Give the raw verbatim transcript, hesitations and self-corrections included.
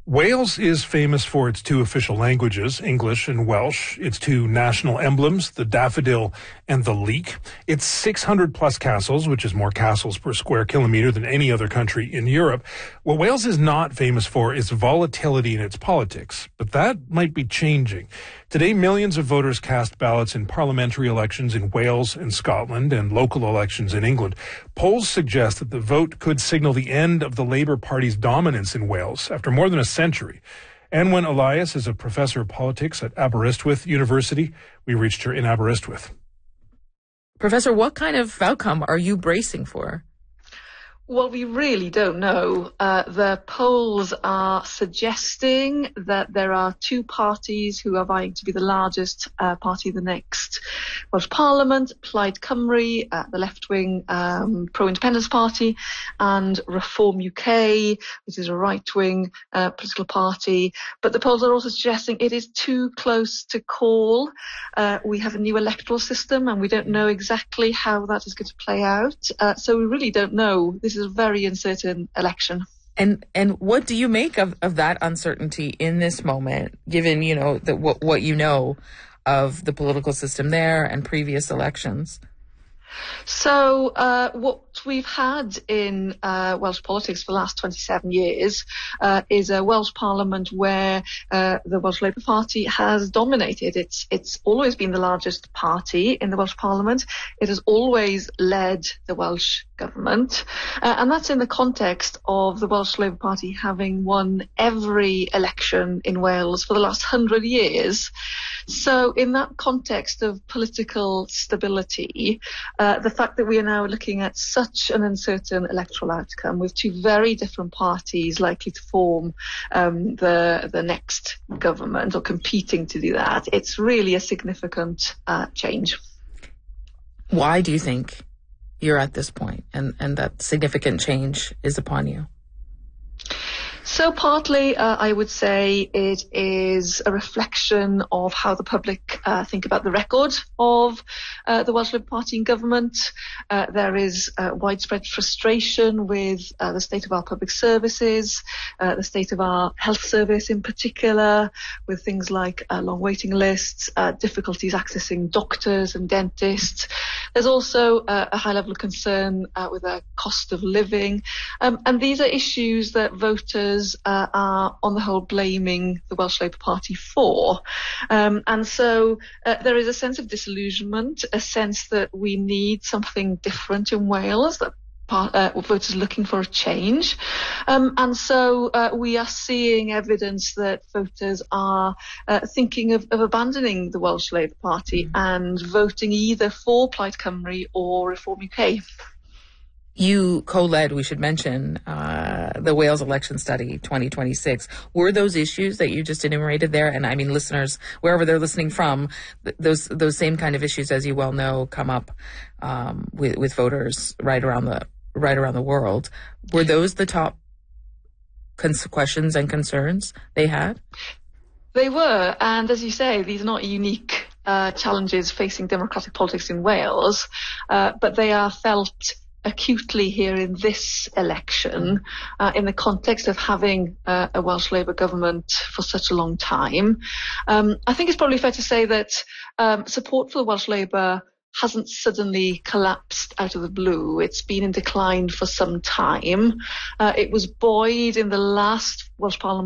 Wales is famous for its two official languages, English and Welsh, its two national emblems, the daffodil and the leek, its six hundred plus castles, which is more castles per square kilometer than any other country in Europe. What Wales is not famous for is volatility in its politics, but that might be changing. Today, millions of voters cast ballots in parliamentary elections in Wales and Scotland and local elections in England. Polls suggest that the vote could signal the end of the Labour Party's dominance in Wales after more than a century. Anwen Elias is a professor of politics at Aberystwyth University. We reached her in Aberystwyth. Professor, what kind of outcome are you bracing for? Well, we really don't know. Uh, the polls are suggesting that there are two parties who are vying to be the largest uh, party in the next Welsh Parliament, Plaid Cymru, uh, the left-wing um, pro-independence party, and Reform U K, which is a right-wing uh, political party. But the polls are also suggesting it is too close to call. Uh, we have a new electoral system, and we don't know exactly how that is going to play out. Uh, so we really don't know. This is a very uncertain election. And and what do you make of, of that uncertainty in this moment, given, you know, that what, what you know of the political system there and previous elections? So uh, what we've had in uh, Welsh politics for the last twenty-seven years uh, is a Welsh Parliament where uh, the Welsh Labour Party has dominated. It's it's always been the largest party in the Welsh Parliament. It has always led the Welsh government, uh, and that's in the context of the Welsh Labour Party having won every election in Wales for the last hundred years. So in that context of political stability, uh, the fact that we are now looking at such an uncertain electoral outcome with two very different parties likely to form um, the the next government or competing to do that, it's really a significant uh, change. Why do you think you're at this point and, and that significant change is upon you? So partly, uh, I would say it is a reflection of how the public uh, think about the record of uh, the Welsh Labour Party in government. Uh, there is uh, widespread frustration with uh, the state of our public services, uh, the state of our health service in particular, with things like uh, long waiting lists, uh, difficulties accessing doctors and dentists. There's also uh, a high level of concern uh, with the cost of living. Um, and these are issues that voters Uh, are on the whole blaming the Welsh Labour Party for. Um, and so uh, there is a sense of disillusionment, a sense that we need something different in Wales, that Part, uh, voters are looking for a change. Um, and so uh, we are seeing evidence that voters are uh, thinking of, of abandoning the Welsh Labour Party mm-hmm. and voting either for Plaid Cymru or Reform U K. You co-led, we should mention, uh, the Wales Election Study twenty twenty-six. Were those issues that you just enumerated there, and I mean listeners, wherever they're listening from, th- those those same kind of issues, as you well know, come up um, with, with voters right around the right around the world. Were those the top cons- questions and concerns they had? They were, and as you say, these are not unique uh, challenges facing democratic politics in Wales, uh, but they are felt acutely here in this election, uh, in the context of having uh, a Welsh Labour government for such a long time. Um, I think it's probably fair to say that um, support for the Welsh Labour hasn't suddenly collapsed out of the blue. It's been in decline for some time. Uh, it was buoyed in the last Welsh Parliament